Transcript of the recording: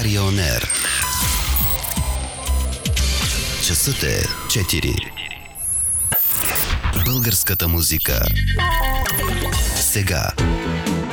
Дария On Air. Часът е 4. Българската музика сега.